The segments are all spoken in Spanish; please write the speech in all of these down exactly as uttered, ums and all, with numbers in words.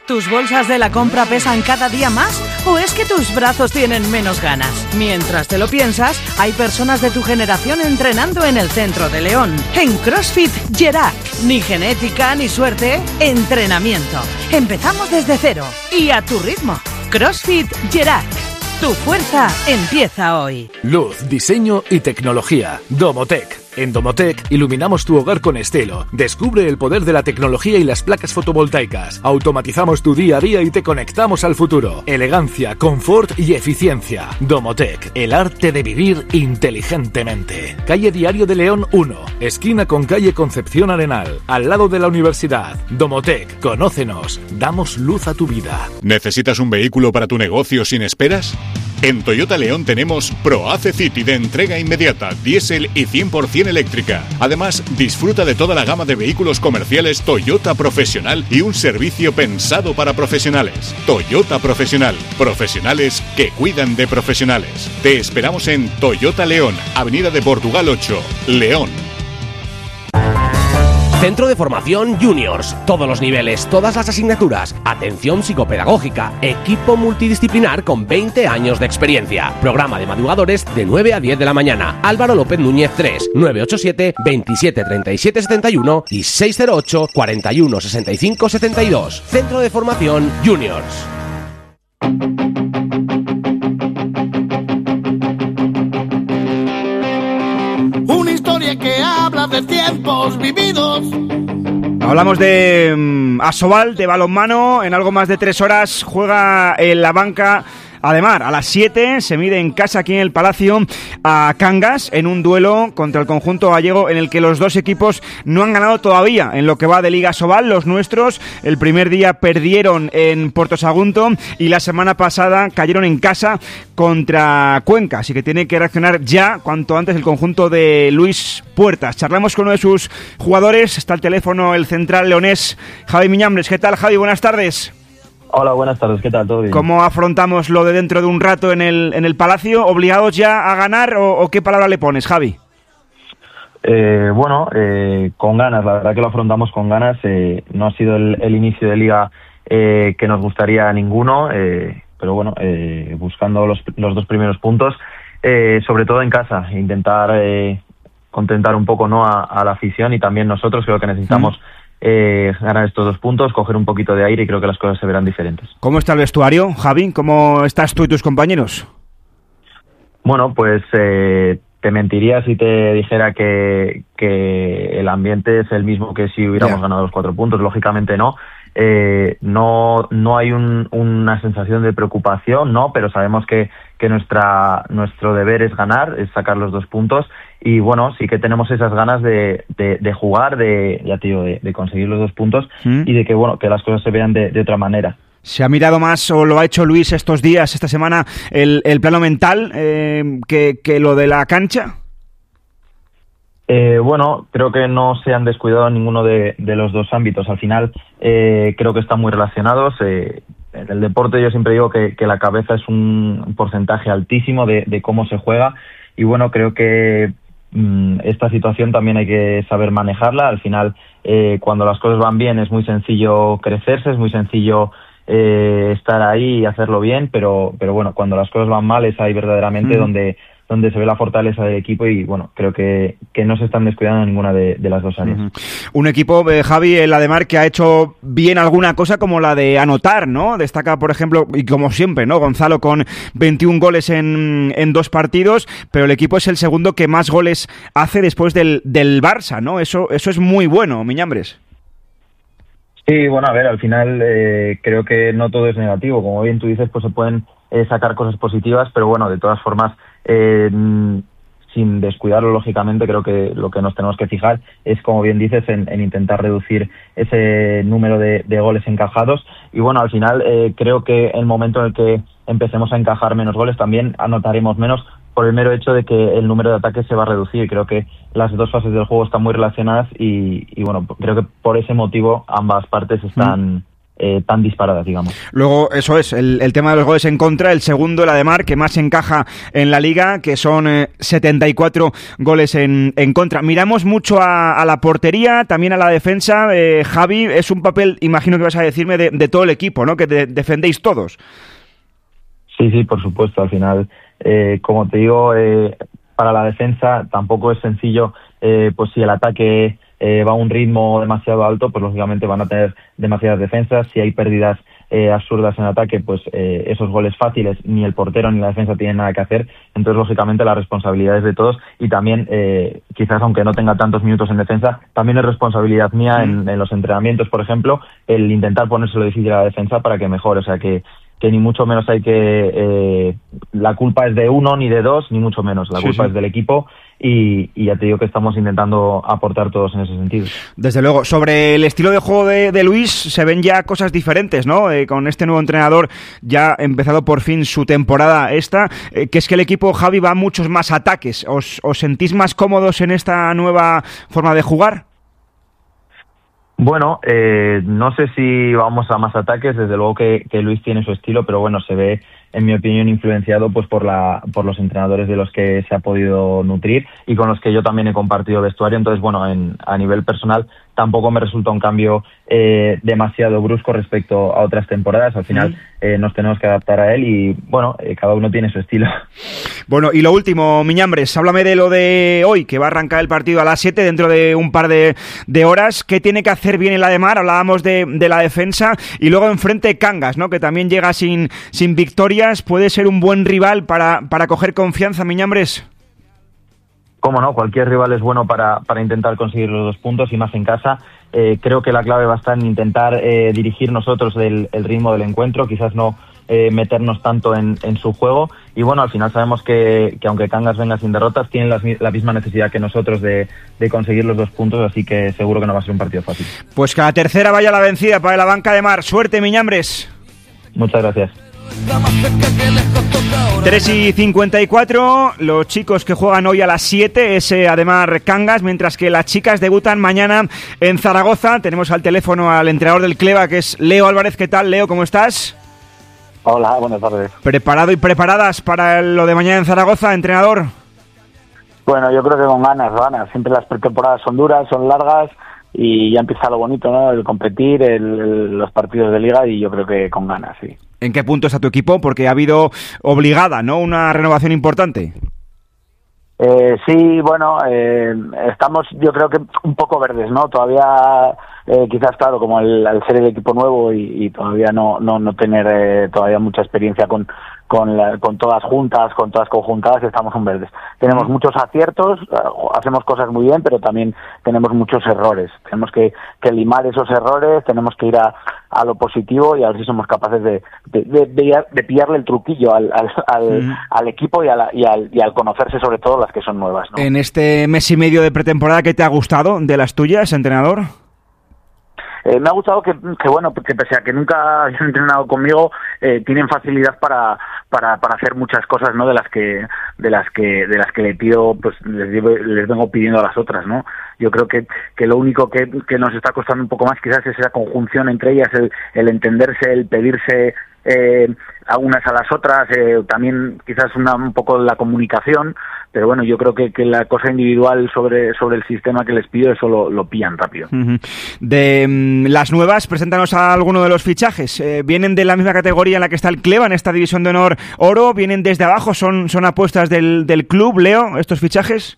¿Tus bolsas de la compra pesan cada día más? ¿O es que tus brazos tienen menos ganas? Mientras te lo piensas, hay personas de tu generación entrenando en el centro de León. En CrossFit Gerac. Ni genética ni suerte, entrenamiento. Empezamos desde cero y a tu ritmo. CrossFit Gerac. Tu fuerza empieza hoy. Luz, diseño y tecnología. Domotech. En Domotech iluminamos tu hogar con estilo. Descubre el poder de la tecnología y las placas fotovoltaicas. Automatizamos tu día a día y te conectamos al futuro. Elegancia, confort y eficiencia. Domotech, el arte de vivir inteligentemente. Calle Diario de León uno, esquina con calle Concepción Arenal, al lado de la universidad. Domotech, conócenos. Damos luz a tu vida. ¿Necesitas un vehículo para tu negocio sin esperas? En Toyota León tenemos ProAce City de entrega inmediata, diésel y cien por ciento eléctrica. Además, disfruta de toda la gama de vehículos comerciales Toyota Profesional y un servicio pensado para profesionales. Toyota Profesional. Profesionales que cuidan de profesionales. Te esperamos en Toyota León, Avenida de Portugal ocho, León. Centro de Formación Juniors. Todos los niveles, todas las asignaturas. Atención psicopedagógica. Equipo multidisciplinar con veinte años de experiencia. Programa de madrugadores de nueve a diez de la mañana. Álvaro López Núñez tres, nueve ocho siete, veintisiete treinta y siete setenta y uno y seis cero ocho, cuarenta y uno sesenta y cinco setenta y dos. Centro de Formación Juniors. Una historia que habla de tiempos vividos. Hablamos de um, Asobal, de balonmano. En algo más de tres horas juega en la banca Ademar. A las siete se mide en casa aquí en el Palacio a Cangas en un duelo contra el conjunto gallego en el que los dos equipos no han ganado todavía en lo que va de Liga Asobal. Los nuestros el primer día perdieron en Puerto Sagunto y la semana pasada cayeron en casa contra Cuenca, así que tiene que reaccionar ya cuanto antes el conjunto de Luis Puertas. Charlamos con uno de sus jugadores, está al teléfono el central leonés Javi Miñambres. ¿Qué tal, Javi? Buenas tardes. Hola, buenas tardes, ¿qué tal? ¿Todo bien? ¿Cómo afrontamos lo de dentro de un rato en el, en el Palacio? ¿Obligados ya a ganar o, o qué palabra le pones, Javi? Eh, bueno, eh, con ganas, la verdad que lo afrontamos con ganas. Eh, no ha sido el, el inicio de liga eh, que nos gustaría a ninguno, eh, pero bueno, eh, buscando los, los dos primeros puntos, eh, sobre todo en casa, intentar eh, contentar un poco, ¿no?, a, a la afición y también nosotros. Creo que necesitamos mm. Eh, ganar estos dos puntos, coger un poquito de aire y creo que las cosas se verán diferentes. ¿Cómo está el vestuario, Javi? ¿Cómo estás tú y tus compañeros? Bueno, pues eh, te mentiría si te dijera que, que el ambiente es el mismo que si hubiéramos yeah. ganado los cuatro puntos. Lógicamente no. Eh, no no hay un, una sensación de preocupación, no, pero sabemos que, que nuestra nuestro deber es ganar, es sacar los dos puntos. Y bueno, sí que tenemos esas ganas de, de, de jugar, de ya te digo, de, de conseguir los dos puntos ¿Mm? y de que bueno que las cosas se vean de, de otra manera. ¿Se ha mirado más, o lo ha hecho Luis estos días, esta semana, el, el plano mental eh, que, que lo de la cancha? Eh, bueno, creo que no se han descuidado en ninguno de, de los dos ámbitos. Al final eh, creo que están muy relacionados. Eh, en el deporte yo siempre digo que, que la cabeza es un porcentaje altísimo de, de cómo se juega y bueno, creo que esta situación también hay que saber manejarla. Al final, eh, cuando las cosas van bien es muy sencillo crecerse, es muy sencillo eh, estar ahí y hacerlo bien, pero pero bueno, cuando las cosas van mal es ahí verdaderamente mm. donde donde se ve la fortaleza del equipo y bueno, creo que, que no se están descuidando en ninguna de, de las dos áreas. Uh-huh. Un equipo, eh, Javi, el Ademar, que ha hecho bien alguna cosa como la de anotar, ¿no? Destaca, por ejemplo, y como siempre, ¿no?, Gonzalo con veintiún goles en, en dos partidos, pero el equipo es el segundo que más goles hace después del, del Barça, ¿no? Eso, eso es muy bueno, Miñambres. Sí, bueno, a ver, al final eh, creo que no todo es negativo. Como bien tú dices, pues se pueden eh, sacar cosas positivas, pero bueno, de todas formas, Eh, sin descuidarlo, lógicamente, creo que lo que nos tenemos que fijar es, como bien dices, en, en intentar reducir ese número de, de goles encajados. Y bueno, al final eh, creo que el momento en el que empecemos a encajar menos goles también anotaremos menos por el mero hecho de que el número de ataques se va a reducir. Creo que las dos fases del juego están muy relacionadas y, y bueno, creo que por ese motivo ambas partes están... Mm. eh, tan disparadas, digamos. Luego, eso es, el, el tema de los goles en contra, el segundo, el Ademar, que más encaja en la Liga, que son eh, setenta y cuatro goles en, en contra. Miramos mucho a, a la portería, también a la defensa. Eh, Javi, es un papel, imagino que vas a decirme, de, de todo el equipo, ¿no? Que de, defendéis todos. Sí, sí, por supuesto. Al final, eh, como te digo, eh, para la defensa tampoco es sencillo, eh, pues si el ataque eh, va a un ritmo demasiado alto, pues lógicamente van a tener demasiadas defensas. Si hay pérdidas eh, absurdas en ataque, pues eh, esos goles fáciles ni el portero ni la defensa tienen nada que hacer. Entonces, lógicamente, la responsabilidad es de todos y también, eh, quizás aunque no tenga tantos minutos en defensa, también es responsabilidad mía en, en los entrenamientos, por ejemplo, el intentar ponérselo difícil a la defensa para que mejore. O sea, que que ni mucho menos hay que... Eh, la culpa es de uno, ni de dos, ni mucho menos. La sí, culpa sí. es del equipo y, y ya te digo que estamos intentando aportar todos en ese sentido. Desde luego. Sobre el estilo de juego de, de Luis, se ven ya cosas diferentes, ¿no? Eh, con este nuevo entrenador, ya ha empezado por fin su temporada esta, eh, que es que el equipo, Javi, va a muchos más ataques. ¿Os, os sentís más cómodos en esta nueva forma de jugar? Bueno, eh, no sé si vamos a más ataques, desde luego que, que Luis tiene su estilo, pero bueno, se ve, en mi opinión, influenciado pues por la por los entrenadores de los que se ha podido nutrir y con los que yo también he compartido vestuario. Entonces, bueno, en, a nivel personal tampoco me resulta un cambio eh, demasiado brusco respecto a otras temporadas. Al final eh, nos tenemos que adaptar a él y, bueno, eh, cada uno tiene su estilo. Bueno, y lo último, Miñambres, háblame de lo de hoy, que va a arrancar el partido a las siete dentro de un par de, de horas. ¿Qué tiene que hacer bien el Ademar? Hablábamos de, de la defensa y luego enfrente Cangas, ¿no? Que también llega sin, sin victorias. ¿Puede ser un buen rival para, para coger confianza, Miñambres? Cómo no, cualquier rival es bueno para, para intentar conseguir los dos puntos y más en casa. Eh, creo que la clave va a estar en intentar eh, dirigir nosotros el, el ritmo del encuentro, quizás no eh, meternos tanto en, en su juego. Y bueno, al final sabemos que, que aunque Cangas venga sin derrotas, tienen las, la misma necesidad que nosotros de, de conseguir los dos puntos, así que seguro que no va a ser un partido fácil. Pues que a la tercera vaya la vencida para la banca de Mar. Suerte, Miñambres. Muchas gracias. tres y cincuenta y cuatro, los chicos que juegan hoy a las siete es eh, Ademar Cangas, mientras que las chicas debutan mañana en Zaragoza. Tenemos al teléfono al entrenador del Cleva, que es Leo Álvarez. ¿Qué tal, Leo? ¿Cómo estás? Hola, buenas tardes. ¿Preparado y preparadas para lo de mañana en Zaragoza, entrenador? Bueno, yo creo que con ganas, ganas. Siempre las pretemporadas son duras, son largas y ya empieza lo bonito, ¿no? El competir, el, el, los partidos de liga y yo creo que con ganas, sí. ¿En qué punto está tu equipo? Porque ha habido obligada, ¿no? Una renovación importante. Eh, sí, bueno, eh, estamos yo creo que un poco verdes, ¿no? Todavía, eh, quizás claro, como el, al ser el equipo nuevo y, y todavía no, no, no tener eh, todavía mucha experiencia con con, la, con todas juntas, con todas conjuntadas, estamos en verdes. Tenemos muchos aciertos, hacemos cosas muy bien, pero también tenemos muchos errores. Tenemos que, que limar esos errores, tenemos que ir a, a lo positivo y a ver si somos capaces de, de, de, de, de pillarle el truquillo al, al, al, mm. al equipo y, a la, y, al, y al conocerse sobre todo las que son nuevas, ¿no? En este mes y medio de pretemporada, ¿qué te ha gustado de las tuyas, entrenador? Eh, me ha gustado que, que, bueno, que pese a que nunca hayan entrenado conmigo, eh, tienen facilidad para, para, para hacer muchas cosas, ¿no? De las que, de las que, de las que le pido, pues les, les vengo pidiendo a las otras, ¿no? Yo creo que, que lo único que, que nos está costando un poco más quizás es esa conjunción entre ellas, el, el entenderse, el pedirse eh, a unas a las otras, eh, también quizás una, un poco la comunicación, pero bueno, yo creo que, que la cosa individual sobre, sobre el sistema que les pido, eso lo, lo pillan rápido. Uh-huh. De um, las nuevas, preséntanos a alguno de los fichajes. Eh, ¿Vienen de la misma categoría en la que está el Cleva, en esta división de honor oro? ¿Vienen desde abajo? ¿Son, son apuestas del, del club, Leo, estos fichajes?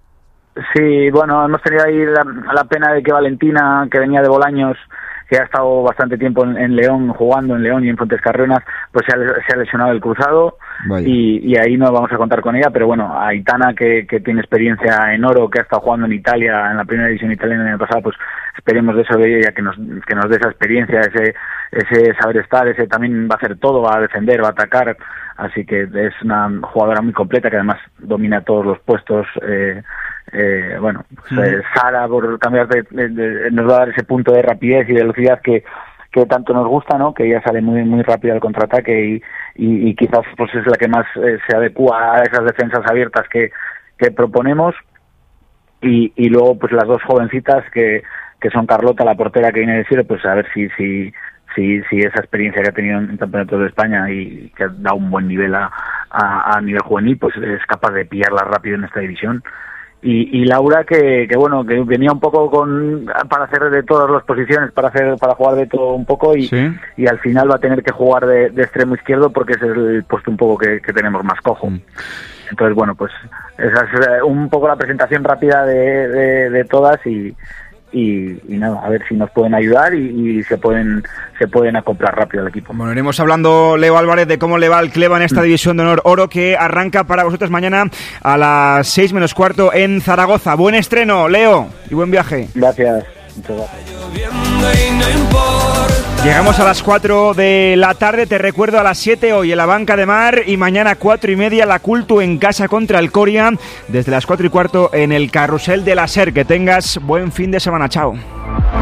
Sí, bueno, hemos tenido ahí la, la pena de que Valentina, que venía de Bolaños, que ha estado bastante tiempo en, en León, jugando en León y en Fuentescarrenas, pues se ha, se ha lesionado el cruzado y, y ahí no vamos a contar con ella, pero bueno, Aitana, que, que tiene experiencia en oro, que ha estado jugando en Italia, en la primera división italiana el año pasado, pues esperemos de eso de ella, que nos, que nos dé esa experiencia, ese, ese saber estar, ese también va a hacer todo, va a defender, va a atacar, así que es una jugadora muy completa que además domina todos los puestos. eh, Eh, bueno, pues, eh, Sara, por cambiar de, de, de, nos va a dar ese punto de rapidez y velocidad que, que tanto nos gusta, ¿no? Que ella sale muy muy rápido al contraataque y, y, y quizás pues es la que más eh, se adecua a esas defensas abiertas que, que proponemos y, y luego pues las dos jovencitas que, que son Carlota, la portera que viene de Ciro, pues a ver si si si si, si esa experiencia que ha tenido en campeonatos de España y que ha dado un buen nivel a, a, a nivel juvenil, pues es capaz de pillarla rápido en esta división. Y, y Laura que, que bueno, que venía un poco con para hacer de todas las posiciones, para hacer para jugar de todo un poco y, ¿sí? y al final va a tener que jugar de, de extremo izquierdo porque es el puesto un poco que, que tenemos más cojo. Mm. Entonces, bueno, pues esa es un poco la presentación rápida de, de, de todas y, y, y nada, a ver si nos pueden ayudar y, y se pueden se pueden acoplar rápido al equipo. Bueno, iremos hablando, Leo Álvarez, de cómo le va al Cleva en esta división de honor oro que arranca para vosotros mañana a las seis menos cuarto en Zaragoza. Buen estreno, Leo, y buen viaje. Gracias. Muchas gracias. Llegamos a las cuatro de la tarde, te recuerdo a las siete hoy en la Banca de Mar y mañana cuatro y media la Cultu en casa contra el Coria, desde las cuatro y cuarto en el Carrusel de la SER. Que tengas buen fin de semana, chao.